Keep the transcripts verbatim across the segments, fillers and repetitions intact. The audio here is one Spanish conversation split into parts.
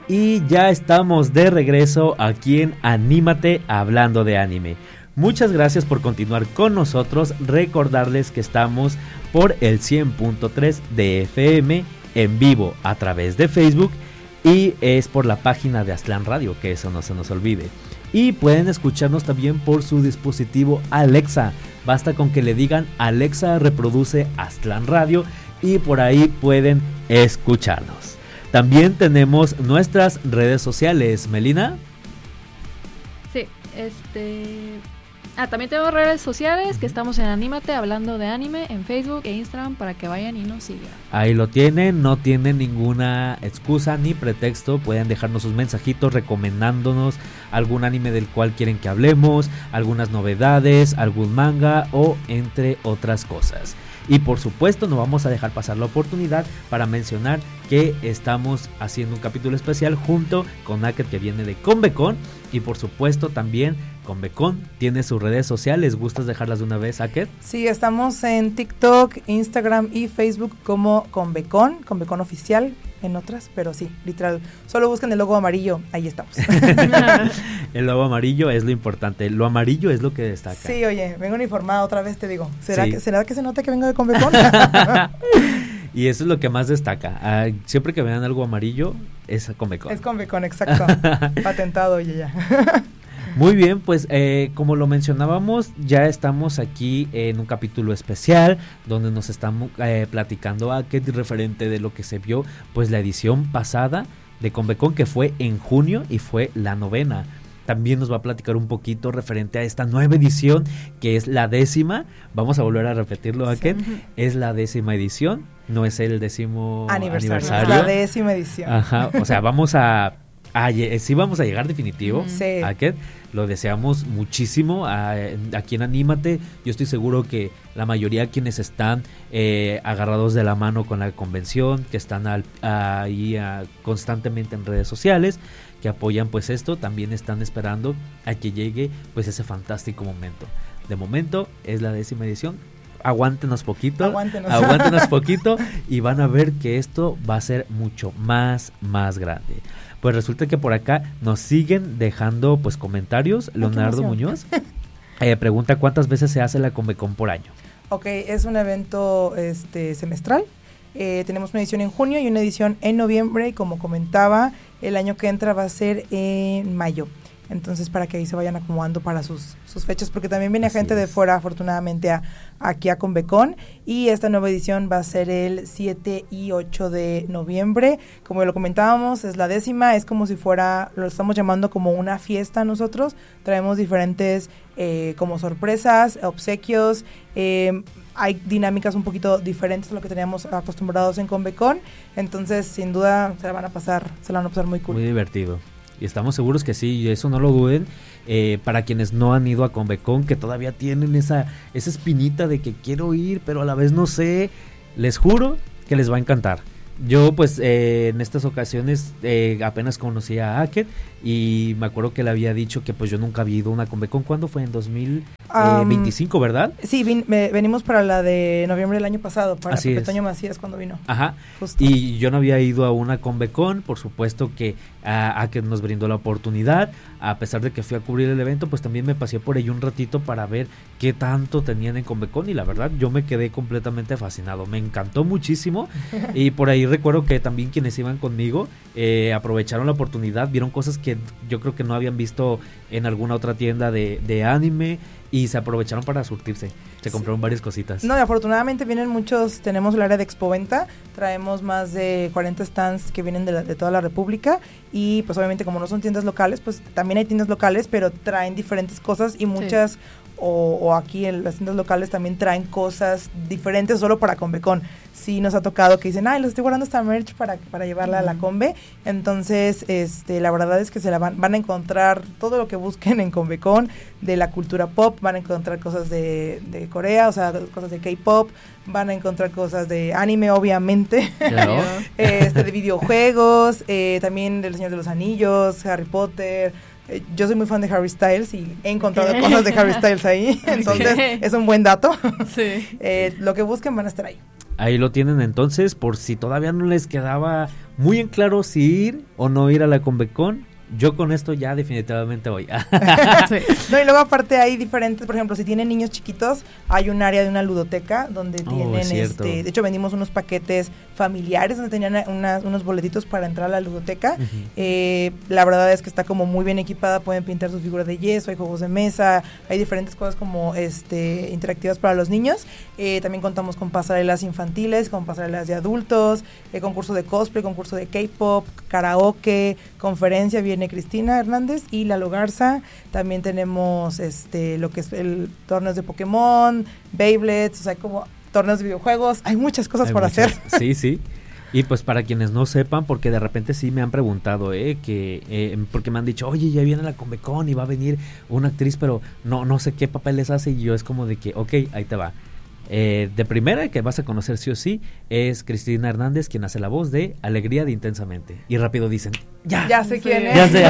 Y ya estamos de regreso aquí en Anímate hablando de anime. Muchas gracias por continuar con nosotros. Recordarles que estamos por el cien punto tres de F M en vivo a través de Facebook y es por la página de Aztlán Radio, que eso no se nos olvide. Y pueden escucharnos también por su dispositivo Alexa. Basta con que le digan Alexa reproduce Aztlán Radio y por ahí pueden escucharnos. También tenemos nuestras redes sociales. ¿Melina? Sí, este... Ah, también tenemos redes sociales que estamos en Anímate hablando de anime en Facebook e Instagram para que vayan y nos sigan. Ahí lo tienen, no tienen ninguna excusa ni pretexto, pueden dejarnos sus mensajitos recomendándonos algún anime del cual quieren que hablemos, algunas novedades, algún manga o entre otras cosas. Y por supuesto no vamos a dejar pasar la oportunidad para mencionar que estamos haciendo un capítulo especial junto con Aket, que viene de Convecon, y por supuesto también Convecon tiene sus redes sociales. ¿Gustas dejarlas de una vez, Aket? Sí, estamos en TikTok, Instagram y Facebook como Convecon, Convecon Oficial, en otras, pero sí, literal, solo busquen el logo amarillo, ahí estamos. El logo amarillo es lo importante, lo amarillo es lo que destaca. Sí, oye, vengo uniformada otra vez, te digo. ¿Será, sí. que, ¿será que se nota que vengo de Convecon? Y eso es lo que más destaca. Uh, siempre que vean algo amarillo, es Convecon. Es Convecon, exacto. Patentado, oye, ya. Muy bien, pues eh, como lo mencionábamos, ya estamos aquí en un capítulo especial donde nos estamos eh, platicando a qué referente de lo que se vio, pues la edición pasada de Convecon, que fue en junio y fue la novena. También nos va a platicar un poquito referente a esta nueva edición, que es la décima. Vamos a volver a repetirlo, Aket. Sí. Es la décima edición, no es el décimo aniversario. aniversario. Es la décima edición. Ajá, o sea, vamos a... Ah, sí vamos a llegar definitivo, sí. Aket, lo deseamos muchísimo. A, aquí en Anímate, yo estoy seguro que la mayoría de quienes están eh, agarrados de la mano con la convención, que están al, ahí a, constantemente en redes sociales, que apoyan pues esto, también están esperando a que llegue pues ese fantástico momento. De momento es la décima edición. Aguántenos poquito, aguántenos. aguántenos poquito y van a ver que esto va a ser mucho más, más grande. Pues resulta que por acá nos siguen dejando pues comentarios. Leonardo Muñoz eh, pregunta cuántas veces se hace la Convecon por año. Ok, es un evento este semestral. Eh, tenemos una edición en junio y una edición en noviembre y como comentaba, el año que entra va a ser en mayo. Entonces para que ahí se vayan acomodando para sus, sus fechas, porque también viene Así gente es. de fuera afortunadamente a, aquí a Convecon, y esta nueva edición va a ser el siete y ocho de noviembre. Como lo comentábamos, es la décima, es como si fuera, lo estamos llamando como una fiesta nosotros, traemos diferentes eh, como sorpresas, obsequios, eh, hay dinámicas un poquito diferentes a lo que teníamos acostumbrados en Convecon, entonces sin duda se la van a pasar, se la van a pasar muy cool. Muy divertido. Y estamos seguros que sí, y eso no lo duden. Eh, para quienes no han ido a Convecon, que todavía tienen esa, esa espinita de que quiero ir, pero a la vez no sé, les juro que les va a encantar. Yo pues eh, en estas ocasiones eh, apenas conocí a Aket y me acuerdo que le había dicho que pues yo nunca había ido a una Convecon. ¿Cuándo fue? En dos mil veinticinco, um, ¿verdad? Sí, vin, me, venimos para la de noviembre del año pasado, para Pepe Toño Macías cuando vino. Ajá, Justo. Y yo no había ido a una Convecon, por supuesto que a, a que nos brindó la oportunidad, a pesar de que fui a cubrir el evento, pues también me pasé por ahí un ratito para ver qué tanto tenían en Convecon y la verdad yo me quedé completamente fascinado, me encantó muchísimo y por ahí recuerdo que también quienes iban conmigo eh, aprovecharon la oportunidad, vieron cosas que yo creo que no habían visto en alguna otra tienda de, de anime y se aprovecharon para surtirse, se compraron sí. varias cositas. No, y afortunadamente vienen muchos, tenemos el área de expoventa, traemos más de cuarenta stands que vienen de, la, de toda la república y pues obviamente como no son tiendas locales, pues también hay tiendas locales, pero traen diferentes cosas y muchas... Sí. O, o aquí en las tiendas locales también traen cosas diferentes solo para Convecon. Sí nos ha tocado que dicen, ay, los estoy guardando esta merch para, para llevarla uh-huh. a la Conve. Entonces, este, la verdad es que se la van, van a encontrar todo lo que busquen en Convecon, de la cultura pop, van a encontrar cosas de, de Corea, o sea, cosas de K-pop, van a encontrar cosas de anime, obviamente, claro. este, de videojuegos, eh, también del Señor de los Anillos, Harry Potter. Yo soy muy fan de Harry Styles y he encontrado okay. cosas de Harry Styles ahí, entonces okay. es un buen dato. Sí. eh, lo que busquen van a estar ahí. ahí lo tienen entonces, por si todavía no les quedaba muy en claro si ir o no ir a la Convecon. Yo con esto ya definitivamente voy. Sí. No, y luego aparte hay diferentes, por ejemplo, si tienen niños chiquitos, hay un área de una ludoteca donde Oh, tienen, cierto. este, de hecho vendimos unos paquetes familiares donde tenían una- unos boletitos para entrar a la ludoteca. Ujú. Eh, la verdad es que está como muy bien equipada, pueden pintar sus figuras de yeso, hay juegos de mesa, hay diferentes cosas como este interactivas para los niños. Eh, también contamos con pasarelas infantiles, con pasarelas de adultos, eh, concurso de cosplay, concurso de K-pop, karaoke, conferencia, viene Cristina Hernández y Lalo Garza. También tenemos este lo que es el torneos de Pokémon, Beyblades, o sea, como torneos de videojuegos, hay muchas cosas Hay por muchas. hacer. Sí, sí. Y pues para quienes no sepan, porque de repente sí me han preguntado, eh, que eh, porque me han dicho, oye, ya viene la Convecon y va a venir una actriz, pero no no sé qué papeles hace, y yo es como de que, ok, ahí te va. Eh, de primera, que vas a conocer sí o sí, es Cristina Hernández, quien hace la voz de Alegría de Intensamente. Y rápido dicen, ya, Ya sé Sí. quién es. ya sé.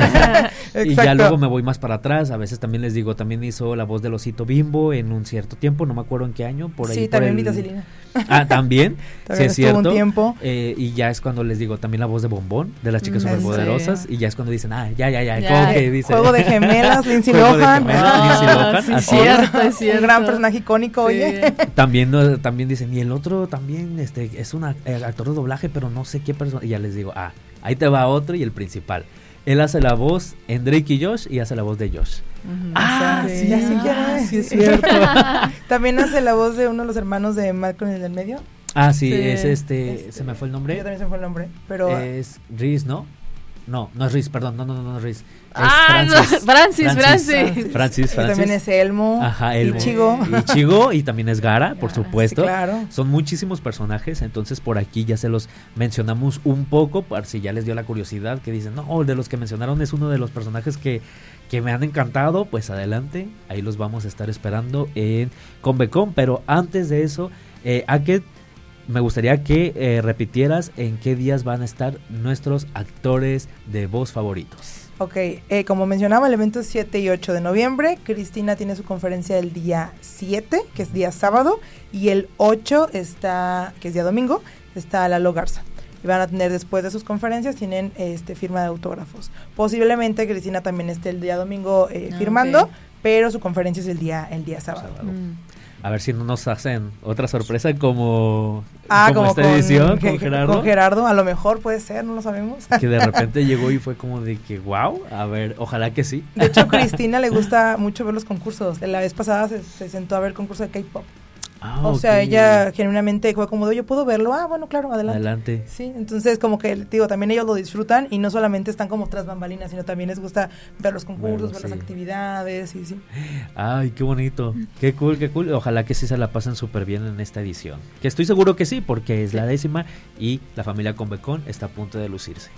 Y ya Exacto. luego me voy más para atrás. A veces también les digo, también hizo la voz del osito Bimbo en un cierto tiempo, no me acuerdo en qué año, por ahí. Sí, por también el- Vitacilina. Ah, también, También sí es estuvo un cierto. tiempo. Eh, y ya es cuando les digo también la voz de Bombón, de las chicas Mm, superpoderosas. sí. Y ya es cuando dicen, ah, ya, ya, ya, Ya. ¿cómo que dice? Juego de gemelas, Lindsay Juego de Lohan. gemelas, Ah, Lindsay Lohan, sí, así cierto, es. es cierto. Un gran personaje icónico, Sí. oye. También, no, también dicen, y el otro también este es un ac- eh, actor de doblaje, pero no sé qué persona. Y ya les digo, ah, ahí te va otro y el principal. Él hace la voz en Drake y Josh y hace la voz de Josh. Ujú. Ah, sí, sí, ya sé quién ah, es. sí es cierto. También hace la voz de uno de los hermanos de Malcolm en el del medio. Ah, sí, Sí. es este, Este, se me fue el Yo nombre. también se me fue el nombre, pero Es Reese, ¿no? No, no es Reese, perdón, no, no, no, no es Reese. Es Ah, no, Francis. Francis, Francis. Francis, Francis. y también es Elmo, Ajá, Elmo. Ichigo. Ichigo y también es Gara, por Ah, supuesto. sí, claro. Son muchísimos personajes, entonces por aquí ya se los mencionamos un poco, por si ya les dio la curiosidad, que dicen, no, de los que mencionaron es uno de los personajes que, que me han encantado, pues adelante, ahí los vamos a estar esperando en Convecon, pero antes de eso, eh, Aket, me gustaría que eh, repitieras en qué días van a estar nuestros actores de voz favoritos. Ok, eh, como mencionaba, el evento es siete y ocho de noviembre. Cristina tiene su conferencia el día siete, que es día sábado, y el ocho está, que es día domingo, está Lalo Garza. Y van a tener después de sus conferencias, tienen este firma de autógrafos. Posiblemente Cristina también esté el día domingo eh, Ah, firmando, ok. pero su conferencia es el día, el día sábado. Sábado. Mm. A ver si no nos hacen otra sorpresa como, Ah, como, como esta con, edición que- con Gerardo. con Gerardo, a lo mejor puede ser, no lo sabemos. Que de repente llegó y fue como de que wow, a ver, ojalá que sí. De hecho, a Cristina le gusta mucho ver los concursos. La vez pasada se, se sentó a ver el concurso de K-pop. Ah, O ok. sea, ella genuinamente fue como, de, yo puedo verlo. Ah, bueno, claro, adelante. Adelante. Sí, entonces como que, digo, también ellos lo disfrutan y no solamente están como tras bambalinas, sino también les gusta ver los concursos, Bueno, ver sí. las actividades y sí. Ay, qué bonito. Qué cool, qué cool. Ojalá que sí se la pasen súper bien en esta edición. Que estoy seguro que sí, porque es la décima y la familia Convecon está a punto de lucirse.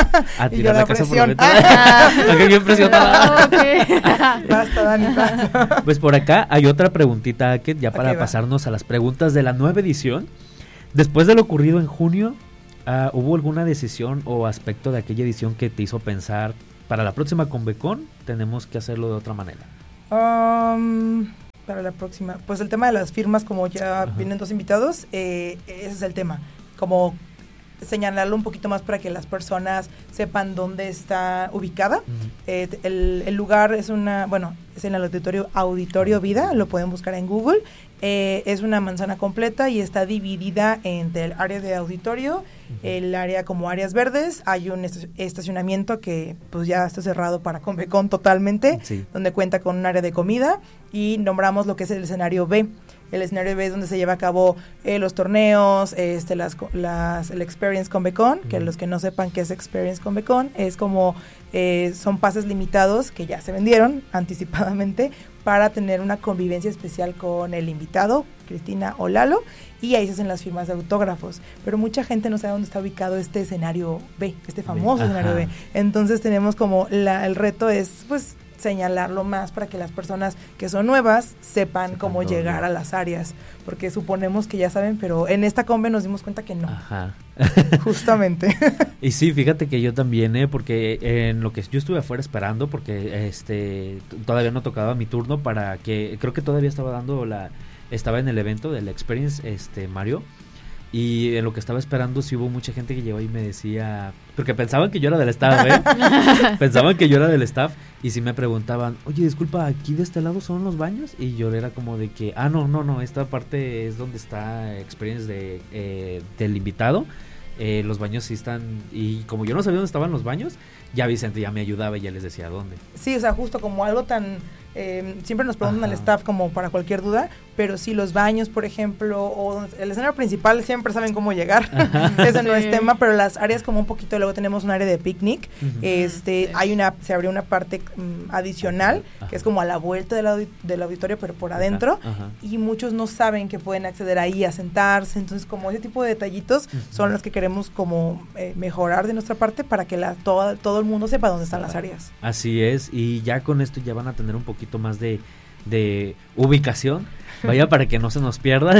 A Y yo tirar la la casa por la presión. ventana. Ok, bien presionada. Ok. Basta, Dani, basta. Pues por acá hay otra preguntita, que ya para Ok, va. pasarnos a las preguntas de la nueva edición. Después de lo ocurrido en junio, ah, ¿hubo alguna decisión o aspecto de aquella edición que te hizo pensar para la próxima Convecon tenemos que hacerlo de otra manera? Um, para la próxima, pues el tema de las firmas, como ya Ajá. vienen dos invitados, eh, ese es el tema, como señalarlo un poquito más para que las personas sepan dónde está ubicada. Ujú. Eh, t- el, el lugar es una, bueno, es en el auditorio Auditorio Vida, lo pueden buscar en Google. Eh, es una manzana completa y está dividida entre el área de auditorio, el área como áreas verdes. Hay un estac- estacionamiento que pues ya está cerrado para Convecon totalmente, Sí. donde cuenta con un área de comida y nombramos lo que es el escenario B. El escenario B es donde se lleva a cabo eh, los torneos, este, las, co- las, el Experience Convecon, que Ujú. los que no sepan qué es Experience Convecon, es como, eh, son pases limitados que ya se vendieron anticipadamente para tener una convivencia especial con el invitado, Cristina o Lalo, y ahí se hacen las firmas de autógrafos. Pero mucha gente no sabe dónde está ubicado este escenario B, este famoso Ajá. escenario B. Entonces tenemos como, la, el reto es, pues, señalarlo más para que las personas que son nuevas sepan Sepan cómo dónde. llegar a las áreas, porque suponemos que ya saben, pero en esta combe nos dimos cuenta que no, Ajá. justamente. Y sí, fíjate que yo también, eh, porque en lo que yo estuve afuera esperando, porque este t- todavía no tocaba mi turno para que, creo que todavía estaba dando la, estaba en el evento del Experience, este Mario, Y en lo que estaba esperando sí hubo mucha gente que llegó y me decía, porque pensaban que yo era del staff, ¿eh? pensaban que yo era del staff y sí me preguntaban, oye, disculpa, ¿aquí de este lado son los baños? Y yo era como de que, ah, no, no, no, esta parte es donde está experience de, eh, del invitado. Eh, los baños sí están, y como yo no sabía dónde estaban los baños, ya Vicente ya me ayudaba y ya les decía dónde. Sí, o sea, justo como algo tan... Eh, siempre nos preguntan Ajá. al staff como para cualquier duda, pero sí los baños, por ejemplo, o el escenario principal siempre saben cómo llegar. Ese no sí. es tema, pero las áreas como un poquito, luego tenemos un área de picnic, uh-huh. este, sí. hay una, se abrió una parte um, adicional, Ajá. que es como a la vuelta del, audi- del auditorio, pero por adentro, Ajá. y muchos no saben que pueden acceder ahí a sentarse, entonces como ese tipo de detallitos uh-huh. son los que queremos como eh, mejorar de nuestra parte para que la, todo, todo el mundo sepa dónde están las áreas. Así es, y ya con esto ya van a tener un poquito más de, de ubicación, vaya, para que no se nos pierda.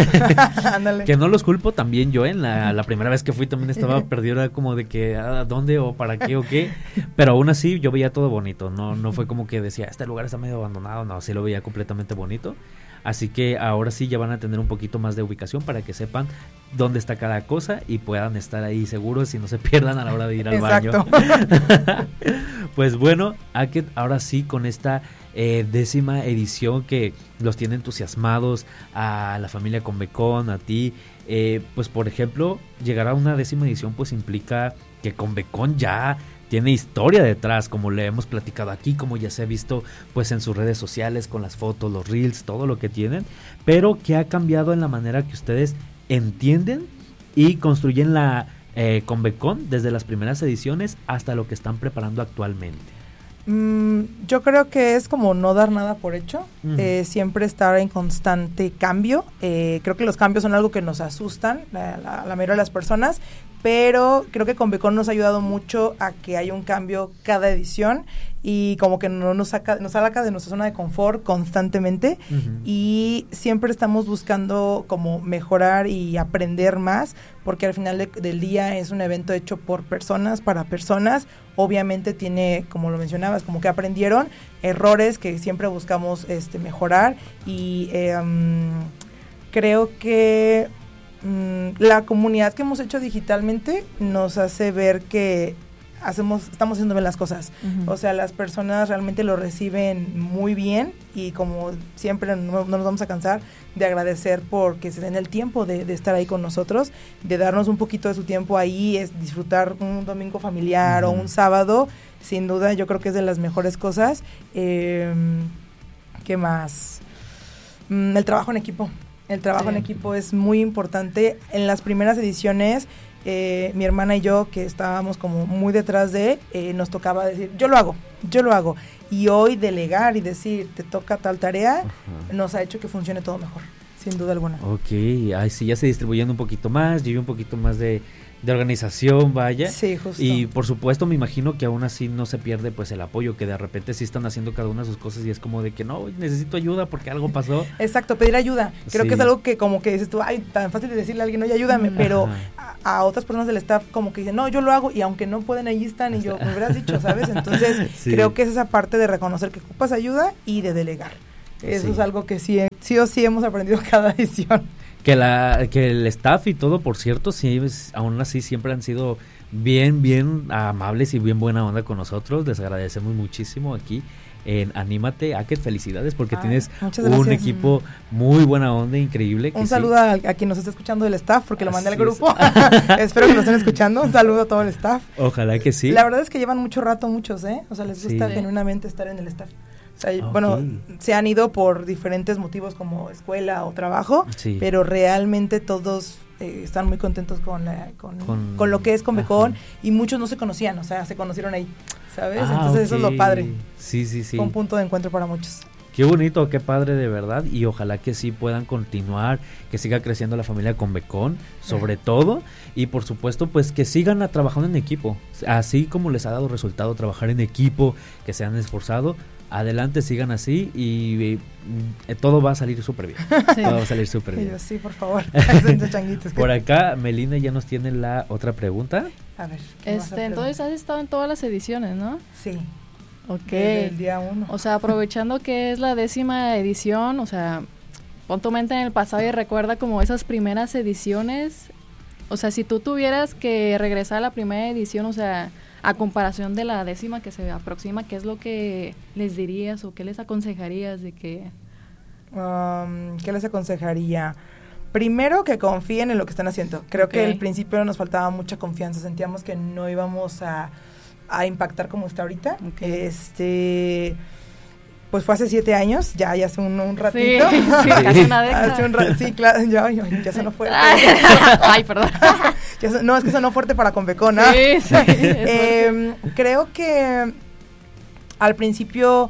Que no los culpo, también yo en la, la primera vez que fui también estaba perdido, era como de que ¿a dónde o para qué o qué? Pero aún así yo veía todo bonito, no no fue como que decía, este lugar está medio abandonado, no, sí lo veía completamente bonito. Así que ahora sí ya van a tener un poquito más de ubicación para que sepan dónde está cada cosa y puedan estar ahí seguros y no se pierdan a la hora de ir al Exacto. baño. Pues bueno, Aket, ahora sí con esta eh, décima edición que los tiene entusiasmados a la familia Convecon, a ti, eh, pues por ejemplo, llegar a una décima edición pues implica que Convecon ya tiene historia detrás, como le hemos platicado aquí, como ya se ha visto pues en sus redes sociales con las fotos, los reels, todo lo que tienen, pero que ha cambiado en la manera que ustedes entienden y construyen la eh, Convecon desde las primeras ediciones hasta lo que están preparando actualmente. Mm, yo creo que es como no dar nada por hecho, uh-huh. eh, siempre estar en constante cambio. Eh, creo que los cambios son algo que nos asustan la, la, la mayoría de las personas, pero creo que Convecon nos ha ayudado mucho a que haya un cambio cada edición y como que no nos saca, nos saca de nuestra zona de confort constantemente, uh-huh. y siempre estamos buscando como mejorar y aprender más, porque al final de, del día es un evento hecho por personas, para personas. Obviamente tiene, como lo mencionabas, como que aprendieron errores que siempre buscamos este mejorar, y eh, um, creo que um, la comunidad que hemos hecho digitalmente nos hace ver que hacemos, estamos haciendo bien las cosas. Uh-huh. O sea, las personas realmente lo reciben muy bien, y como siempre no, no nos vamos a cansar de agradecer porque se den el tiempo de, de estar ahí con nosotros, de darnos un poquito de su tiempo ahí, es disfrutar un domingo familiar, uh-huh. o un sábado. Sin duda yo creo que es de las mejores cosas. Eh, ¿qué más? Mm, el trabajo en equipo. El trabajo sí. en equipo es muy importante. En las primeras ediciones, Eh, mi hermana y yo, que estábamos como muy detrás de, eh, nos tocaba decir, yo lo hago, yo lo hago. Y hoy delegar y decir, te toca tal tarea, uh-huh. nos ha hecho que funcione todo mejor, sin duda alguna. Ok, ay, sí, ya se distribuyen un poquito más, lleva un poquito más de, de organización, vaya. Sí, justo. Y por supuesto me imagino que aún así no se pierde pues el apoyo, que de repente sí están haciendo cada una de sus cosas y es como de que no, necesito ayuda porque algo pasó. Exacto, pedir ayuda. Creo sí. que es algo que como que dices tú, ay, tan fácil de decirle a alguien, oye, ayúdame, Ajá. pero a, a otras personas del staff como que dicen, no, yo lo hago, y aunque no pueden, ahí están, y yo, me hubieras dicho, ¿sabes? Entonces sí. creo que es esa parte de reconocer que ocupas ayuda y de delegar. Eso sí. es algo que sí, sí o sí hemos aprendido cada edición. Que la que el staff y todo, por cierto, sí, es, aún así siempre han sido bien, bien amables y bien buena onda con nosotros. Les agradecemos muchísimo aquí en Anímate. Aket, felicidades porque Ay, tienes un equipo muy buena onda, increíble. Un que saludo sí. a, a quien nos está escuchando del staff, porque lo mandé Así al grupo. Espero que lo estén escuchando. Un saludo a todo el staff. Ojalá que sí. La verdad es que llevan mucho rato muchos, ¿eh? O sea, les gusta sí. genuinamente estar en el staff. O sea, okay. bueno, se han ido por diferentes motivos como escuela o trabajo, sí. pero realmente todos eh, están muy contentos con, la, con, con, con lo que es Convecon, y muchos no se conocían, o sea, se conocieron ahí, ¿sabes? Ah, Entonces okay. eso es lo padre. Sí, sí, sí. Fue un punto de encuentro para muchos. Qué bonito, qué padre de verdad, y ojalá que sí puedan continuar, que siga creciendo la familia Convecon, sobre todo, y por supuesto pues que sigan a, trabajando en equipo, así como les ha dado resultado trabajar en equipo, que se han esforzado. Adelante, sigan así y, y, y todo va a salir súper bien. Sí. Todo va a salir súper bien. Sí, por favor. Por acá, Melina ya nos tiene la otra pregunta. A ver. Este, entonces has estado en todas las ediciones, ¿no? Sí. Ok. Desde el día uno. O sea, aprovechando que es la décima edición, o sea, pon tu mente en el pasado y recuerda como esas primeras ediciones. O sea, si tú tuvieras que regresar a la primera edición, o sea, a comparación de la décima que se aproxima, ¿qué es lo que les dirías o qué les aconsejarías de que...? Um, ¿Qué les aconsejaría? Primero, que confíen en lo que están haciendo. Creo okay. que al principio nos faltaba mucha confianza, sentíamos que no íbamos a, a impactar como está ahorita. Okay. Este... Pues fue hace siete años, ya, ya hace un, un ratito. Sí, sí, casi una década. Hace un ra- sí, claro, ya, ya, ya sonó fuerte. Ay, perdón. Ya son, no, es que sonó fuerte para Convecon, ¿no? Sí, sí. eh, creo que al principio,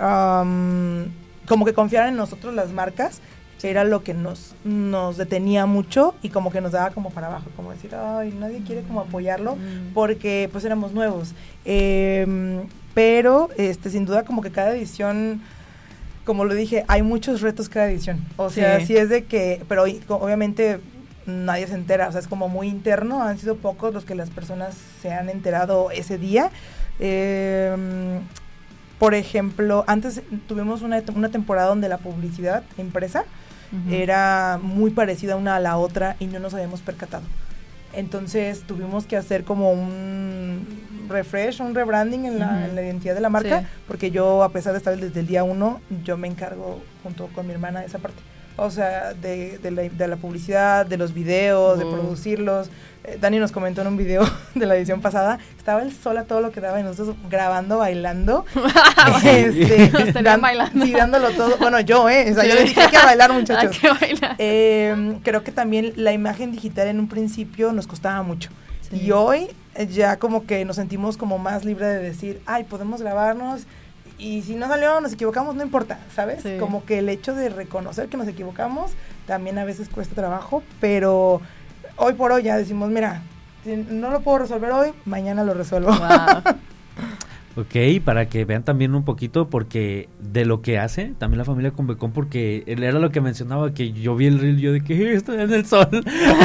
um, como que confiar en nosotros las marcas, era lo que nos, nos detenía mucho y como que nos daba como para abajo, como decir, ay, nadie quiere como apoyarlo, mm. porque pues éramos nuevos. Eh, pero este sin duda como que cada edición, como lo dije, hay muchos retos cada edición, o sea, sí, sí es de que, pero obviamente nadie se entera, o sea, es como muy interno, han sido pocos los que las personas se han enterado ese día. Eh, por ejemplo, antes tuvimos una, una temporada donde la publicidad impresa uh-huh. era muy parecida una a la otra y no nos habíamos percatado. Entonces tuvimos que hacer como un refresh, un rebranding en la, uh-huh. en la identidad de la marca, sí. porque yo, a pesar de estar desde el día uno, yo me encargo junto con mi hermana de esa parte. O sea, de, de, la, de la publicidad, de los videos, uh-huh. de producirlos. Eh, Dani nos comentó en un video de la edición pasada, estaba el sol a todo lo que daba y nosotros grabando, bailando. este, dan, bailando. Sí, dándolo todo. Bueno, yo, ¿eh? O sea, sí. yo les dije, hay que bailar, muchachos. Hay que bailar. Eh, creo que también la imagen digital en un principio nos costaba mucho. Sí. Y hoy eh, ya como que nos sentimos como más libres de decir, ay, podemos grabarnos. Y si no salió, nos equivocamos, no importa, ¿sabes? Sí. Como que el hecho de reconocer que nos equivocamos también a veces cuesta trabajo, pero hoy por hoy ya decimos, mira, si no lo puedo resolver hoy, mañana lo resuelvo. Wow. Ok, para que vean también un poquito, porque de lo que hace también la familia Convecon, porque él era lo que mencionaba, que yo vi el reel, yo de que estoy en el sol.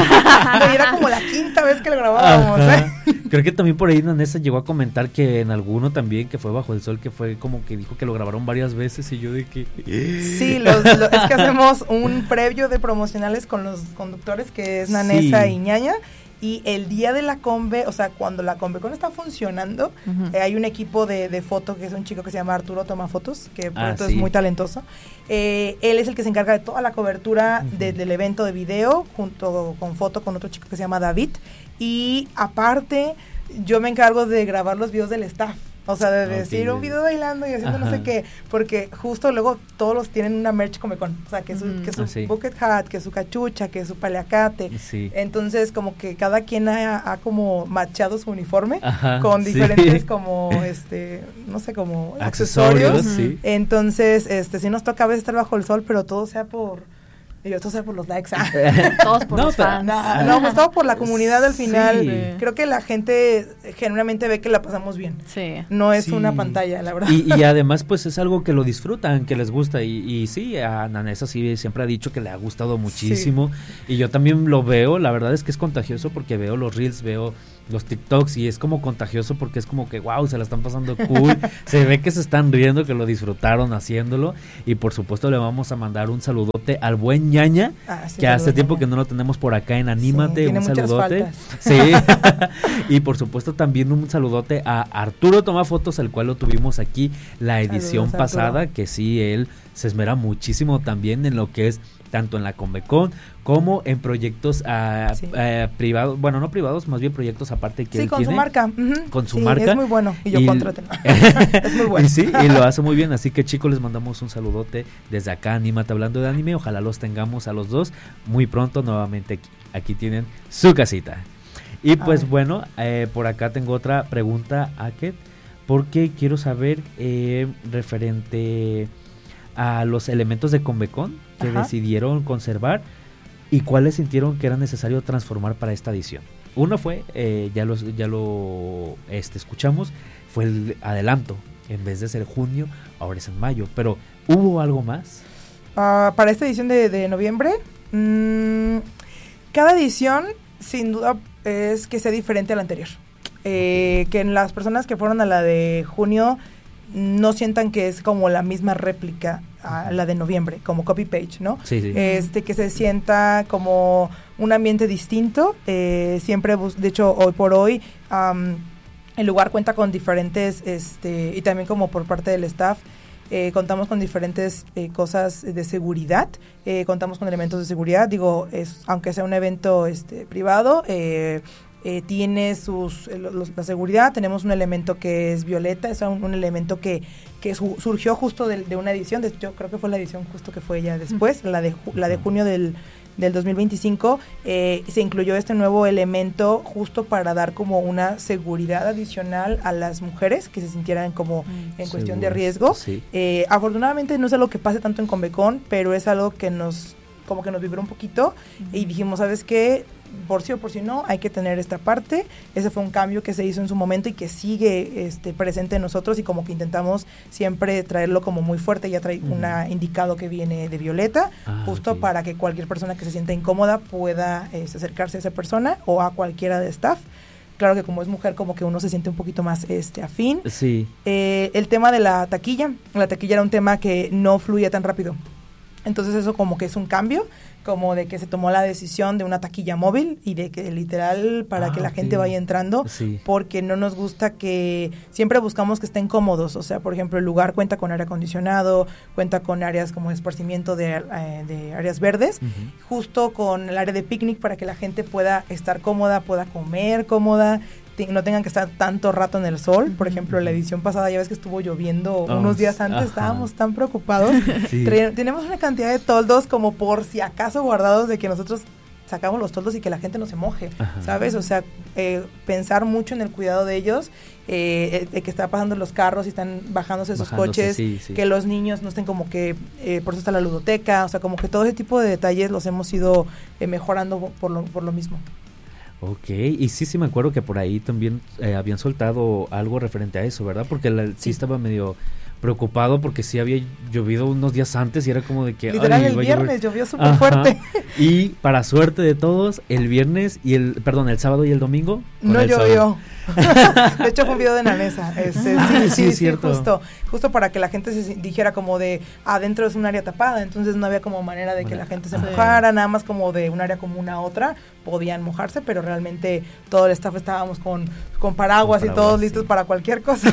Y era como la quinta vez que lo grabábamos, ¿eh? Creo que también por ahí Nanesa llegó a comentar que en alguno también, que fue Bajo el Sol, que fue como que dijo que lo grabaron varias veces y yo de que... Sí, los, lo, es que hacemos un previo de promocionales con los conductores, que es Nanesa sí. y Ñaña. Y el día de la Conve, o sea, cuando la Convecon está funcionando, uh-huh. eh, hay un equipo de, de foto, que es un chico que se llama Arturo Toma Fotos, que por ah, sí. es muy talentoso. Eh, él es el que se encarga de toda la cobertura uh-huh. de, del evento de video, junto con foto con otro chico que se llama David. Y aparte, yo me encargo de grabar los videos del staff. O sea, de okay. decir un video bailando y haciendo Ajá. no sé qué, porque justo luego todos los tienen una merch Convecon, o sea, que su, mm. que su ah, sí. bucket hat, que su cachucha, que su paliacate, sí. entonces como que cada quien ha, ha como machado su uniforme Ajá, con diferentes sí. como, este, no sé, como accesorios, accesorios sí. entonces, este, sí nos toca a veces estar bajo el sol, pero todo sea por... Y yo, todo sea por los likes. Ah. Todos por no, los fans. No, no, pues todo por la comunidad al final. Sí. Creo que la gente genuinamente ve que la pasamos bien. Sí. No es sí. una pantalla, la verdad. Y, y además, pues es algo que lo disfrutan, que les gusta. Y, y sí, a Nanesa sí siempre ha dicho que le ha gustado muchísimo. Sí. Y yo también lo veo. La verdad es que es contagioso porque veo los reels, veo los TikToks y es como contagioso porque es como que wow, se la están pasando cool. Se ve que se están riendo, que lo disfrutaron haciéndolo. Y por supuesto le vamos a mandar un saludote al buen Ñaña, ah, sí, que hace tiempo Ñaña. Que no lo tenemos por acá en Anímate, sí, un saludote. Sí. Y por supuesto también un saludote a Arturo Toma Fotos, el cual lo tuvimos aquí la edición Saludos, pasada, Arturo. Que sí, él se esmera muchísimo también en lo que es tanto en la Convecon como en proyectos uh, sí. uh, privados, bueno, no privados, más bien proyectos aparte que sí, él con tiene. Su marca. Uh-huh. Con su sí, marca. Es muy bueno y yo contraté. Es muy bueno. Y sí, y lo hace muy bien, así que chicos, les mandamos un saludote desde acá, Anímate Hablando de Anime, ojalá los tengamos a los dos muy pronto nuevamente aquí, aquí tienen su casita. Y pues Ay. bueno, eh, por acá tengo otra pregunta a Ket, porque quiero saber eh, referente a los elementos de Convecon que Ajá. decidieron conservar y cuáles sintieron que era necesario transformar para esta edición. Uno fue, eh, ya, los, ya lo este, escuchamos, fue el adelanto. En vez de ser junio, ahora es en mayo. Pero, ¿hubo algo más? Uh, para esta edición de, de noviembre, mmm, cada edición, sin duda, es que sea diferente a la anterior. Eh, que en las personas que fueron a la de junio no sientan que es como la misma réplica a la de noviembre, como copy page, ¿no? Sí, sí. Este, que se sienta como un ambiente distinto, eh, siempre, bus- de hecho, hoy por hoy, um, el lugar cuenta con diferentes, este, y también como por parte del staff, eh, contamos con diferentes eh, cosas de seguridad, eh, contamos con elementos de seguridad, digo, es, aunque sea un evento este, privado, eh, Eh, tiene sus eh, los, la seguridad, tenemos un elemento que es violeta, es un, un elemento que, que su, surgió justo de, de una edición, de, yo creo que fue la edición justo que fue ya después, uh-huh. la de ju, la de junio del, del dos mil veinticinco, eh, se incluyó este nuevo elemento justo para dar como una seguridad adicional a las mujeres que se sintieran como mm, en cuestión de riesgo. Sí. Eh, afortunadamente no es algo que pase tanto en Convecon, pero es algo que nos como que nos vibró un poquito uh-huh. y dijimos, ¿sabes qué? Por sí o por sí no, hay que tener esta parte. Ese fue un cambio que se hizo en su momento y que sigue este, presente en nosotros y como que intentamos siempre traerlo como muy fuerte. Ya trae uh-huh. un indicado que viene de violeta, ah, justo okay. para que cualquier persona que se sienta incómoda pueda eh, acercarse a esa persona o a cualquiera de staff. Claro que como es mujer, como que uno se siente un poquito más este afín. Sí. Eh, el tema de la taquilla, la taquilla era un tema que no fluía tan rápido. Entonces eso como que es un cambio, como de que se tomó la decisión de una taquilla móvil y de que literal para ah, que la okay. gente vaya entrando, sí. porque no nos gusta que, siempre buscamos que estén cómodos, o sea, por ejemplo, el lugar cuenta con aire acondicionado, cuenta con áreas como esparcimiento de, eh, de áreas verdes, uh-huh. justo con el área de picnic para que la gente pueda estar cómoda, pueda comer cómoda, no tengan que estar tanto rato en el sol. Por ejemplo, la edición pasada ya ves que estuvo lloviendo oh, unos días antes, ajá. estábamos tan preocupados. Sí. Tenemos una cantidad de toldos como por si acaso guardados de que nosotros sacamos los toldos y que la gente no se moje, ajá. ¿sabes? O sea, eh, pensar mucho en el cuidado de ellos, eh, de que están pasando los carros y están bajándose sus bajándose, coches, sí, sí. que los niños no estén como que, eh, por eso está la ludoteca, o sea, como que todo ese tipo de detalles los hemos ido eh, mejorando por lo, por lo mismo. Ok, y sí, sí me acuerdo que por ahí también eh, habían soltado algo referente a eso, ¿verdad? Porque la, sí. sí estaba medio preocupado porque sí había llovido unos días antes y era como de que... Literal, el viernes llovió súper fuerte. Y para suerte de todos, el viernes y el, perdón, el sábado y el domingo... No el llovió. De hecho fue un video de Nanesa. Este, ah, sí, sí, sí, es cierto. Justo, justo para que la gente se dijera como de, adentro es un área tapada, entonces no había como manera de que bueno, la gente se sí. mojara, nada más como de un área común a otra, podían mojarse, pero realmente todo el staff estábamos con, con paraguas, con paraguas y todos sí. listos para cualquier cosa.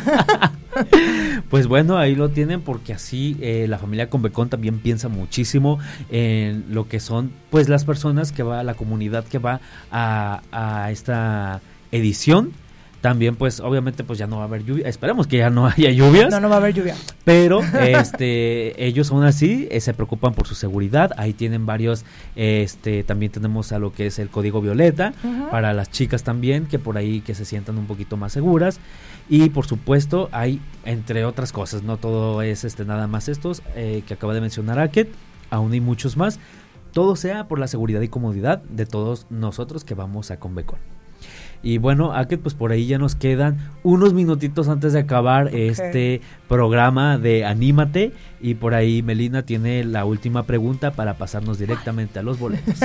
Pues bueno, ahí lo tienen porque así eh, la familia Convecon también piensa muchísimo en lo que son pues las personas que va, la comunidad que va a, a esta edición. También pues obviamente pues ya no va a haber lluvia, esperemos que ya no haya lluvias. No, no va a haber lluvia. Pero este ellos aún así eh, se preocupan por su seguridad, ahí tienen varios, este también tenemos a lo que es el código violeta, uh-huh. para las chicas también, que por ahí que se sientan un poquito más seguras. Y por supuesto hay entre otras cosas, no todo es este nada más estos eh, que acaba de mencionar Aket, aún hay muchos más, todo sea por la seguridad y comodidad de todos nosotros que vamos a Convecon. Y bueno, Aket, pues por ahí ya nos quedan unos minutitos antes de acabar okay. este programa de Anímate. Y por ahí Melina tiene la última pregunta para pasarnos directamente a los boletos.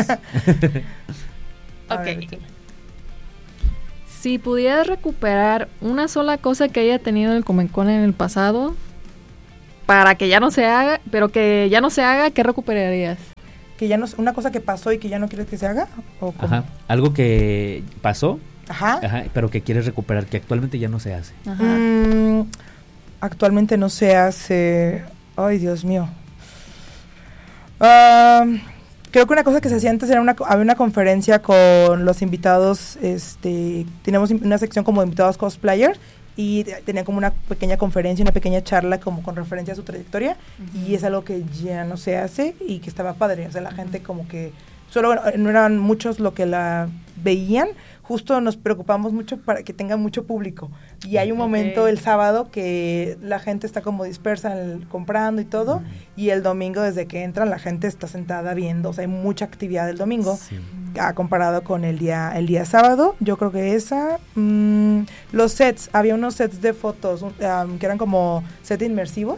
Ok. Si pudieras recuperar una sola cosa que haya tenido el Convecon en el pasado, para que ya no se haga, pero que ya no se haga, ¿qué recuperarías? Que ya no, una cosa que pasó y que ya no quieres que se haga. ¿O cómo? Ajá. Algo que pasó. Ajá. Ajá, pero que quieres recuperar, que actualmente ya no se hace. Ajá. Mm, actualmente no se hace. Ay, Dios mío. Uh, creo que una cosa que se hacía antes era una, había una conferencia con los invitados, este, teníamos una sección como de invitados cosplayer y tenía como una pequeña conferencia, una pequeña charla como con referencia a su trayectoria, uh-huh. y es algo que ya no se hace y que estaba padre, o sea, la gente como que, solo no eran muchos lo que la veían, justo nos preocupamos mucho para que tenga mucho público. Y hay un momento okay. el sábado que la gente está como dispersa el, comprando y todo, mm. y el domingo desde que entran la gente está sentada viendo, o sea, hay mucha actividad el domingo, sí. ah, comparado con el día el día sábado. Yo creo que esa, mmm, los sets, había unos sets de fotos um, que eran como sets inmersivos,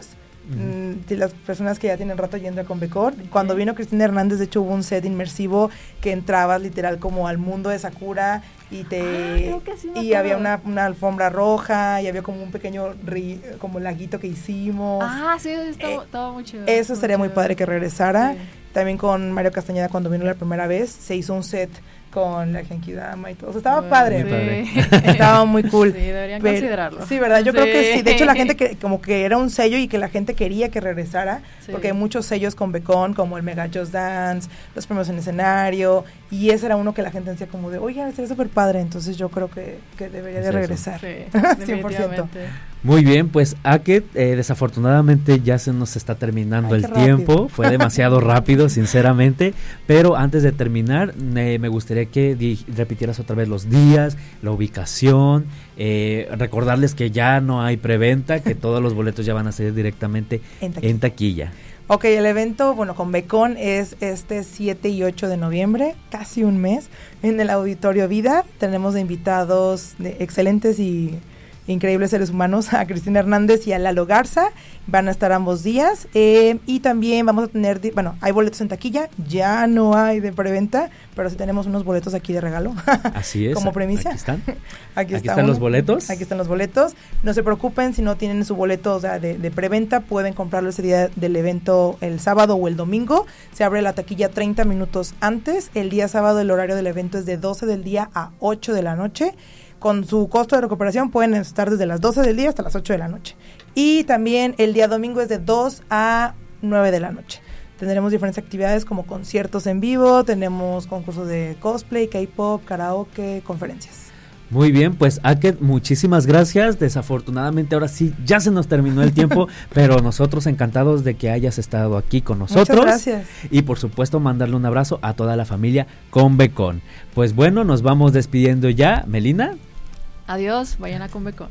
Uh-huh. De las personas que ya tienen rato yendo a Convecon. Uh-huh. Cuando vino Cristina Hernández, de hecho hubo un set inmersivo que entrabas literal como al mundo de Sakura y te ah, sí y había una, una alfombra roja y había como un pequeño ri, como laguito que hicimos. Ah, sí, estaba, eh, estaba muy chido. Eso muy sería chido. Muy padre que regresara. Sí. También con Mario Castañeda cuando vino la primera vez, se hizo un set con la Genkidama y todo. O sea, estaba padre. Muy padre. Estaba muy cool. Sí, deberían Pero, considerarlo. Sí, ¿verdad? Yo sí. creo que sí. De hecho, la gente que como que era un sello y que la gente quería que regresara, sí. Porque hay muchos sellos con Becon, como el Mega Just Dance, los premios en escenario, y ese era uno que la gente decía como de, oye, sería súper padre, entonces yo creo que, que debería es de regresar. Sí, cien por ciento. Muy bien, pues Aket, eh, desafortunadamente ya se nos está terminando Ay, el tiempo, rápido. Fue demasiado rápido, sinceramente, pero antes de terminar, eh, me gustaría que di- repitieras otra vez los días, la ubicación, eh, recordarles que ya no hay preventa, que todos los boletos ya van a ser directamente en taquilla. En taquilla. Ok, el evento, bueno, con Becon es este siete y ocho de noviembre, casi un mes, en el Auditorio Vida. Tenemos de invitados de excelentes y increíbles seres humanos, a Cristina Hernández y a Lalo Garza. Van a estar ambos días, eh, y también vamos a tener, bueno, hay boletos en taquilla, ya no hay de preventa, pero sí tenemos unos boletos aquí de regalo. Así es. Como premisa. Aquí están. Aquí, aquí está están uno. los boletos. Aquí están los boletos. No se preocupen si no tienen su boleto, o sea, de, de preventa, pueden comprarlo ese día del evento el sábado o el domingo. Se abre la taquilla treinta minutos antes. El día sábado el horario del evento es de doce del día a ocho de la noche. Con su costo de recuperación pueden estar desde las doce del día hasta las ocho de la noche. Y también el día domingo es de dos a nueve de la noche. Tendremos diferentes actividades como conciertos en vivo, tenemos concursos de cosplay, K-pop, karaoke, conferencias. Muy bien, pues Aket, muchísimas gracias. Desafortunadamente ahora sí ya se nos terminó el tiempo, pero nosotros encantados de que hayas estado aquí con nosotros. Muchas gracias. Y por supuesto mandarle un abrazo a toda la familia Convecon. Pues bueno, nos vamos despidiendo ya. Melina. Adiós, vayan a Convecon.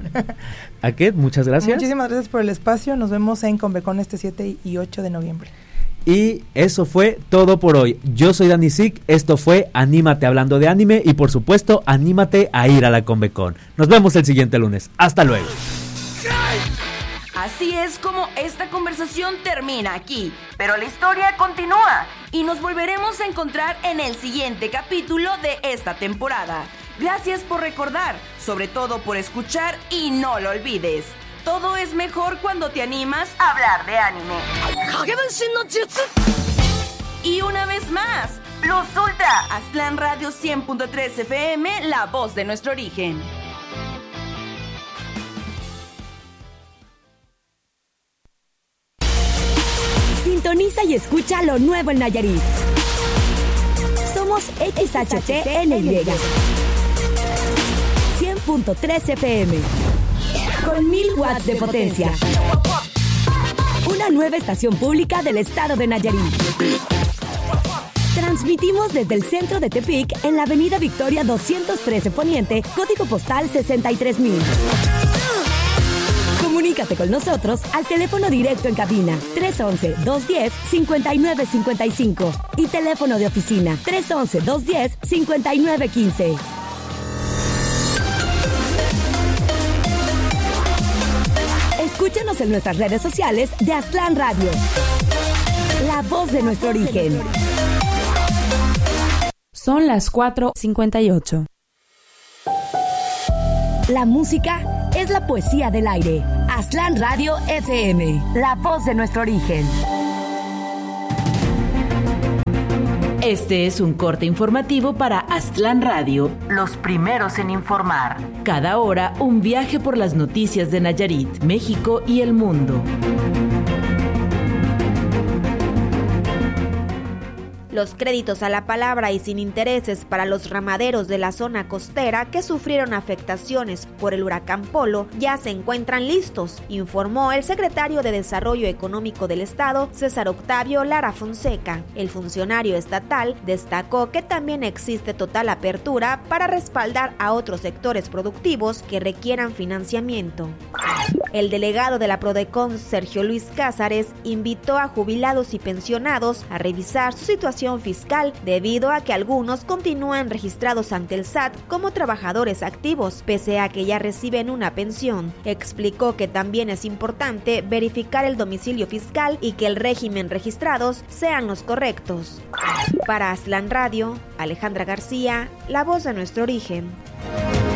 Aket, muchas gracias. Muchísimas gracias por el espacio. Nos vemos en Convecon este siete y ocho de noviembre. Y eso fue todo por hoy. Yo soy Dani Sick, esto fue Anímate hablando de anime y por supuesto, anímate a ir a la Convecon. Nos vemos el siguiente lunes. Hasta luego. Así es como esta conversación termina aquí, pero la historia continúa y nos volveremos a encontrar en el siguiente capítulo de esta temporada. Gracias por recordar, sobre todo por escuchar y no lo olvides. Todo es mejor cuando te animas a hablar de anime. Y una vez más, Plus Ultra, Aztlán Radio cien punto tres F M, la voz de nuestro origen. Sintoniza y escucha lo nuevo en Nayarit. Somos X H T N Y cien punto tres F M con mil watts de potencia. Una nueva estación pública del estado de Nayarit. Transmitimos desde el centro de Tepic en la avenida Victoria doscientos trece Poniente, código postal sesenta y tres mil. Comunícate con nosotros al teléfono directo en cabina tres once, dos diez, cincuenta y nueve cincuenta y cinco y teléfono de oficina tres once, dos diez, cincuenta y nueve quince. Escúchanos en nuestras redes sociales de Aztlán Radio, la voz de nuestro origen. Son las cuatro cincuenta y ocho. La música es la poesía del aire. Aztlán Radio F M, la voz de nuestro origen. Este es un corte informativo para Aztlán Radio, los primeros en informar. Cada hora, un viaje por las noticias de Nayarit, México y el mundo. Los créditos a la palabra y sin intereses para los ramaderos de la zona costera que sufrieron afectaciones por el huracán Polo ya se encuentran listos, informó el secretario de Desarrollo Económico del Estado, César Octavio Lara Fonseca. El funcionario estatal destacó que también existe total apertura para respaldar a otros sectores productivos que requieran financiamiento. El delegado de la Prodecon, Sergio Luis Cázares, invitó a jubilados y pensionados a revisar su situación fiscal debido a que algunos continúan registrados ante el S A T como trabajadores activos, pese a que ya reciben una pensión. Explicó que también es importante verificar el domicilio fiscal y que el régimen registrados sean los correctos. Para Aztlán Radio, Alejandra García, la voz de nuestro origen.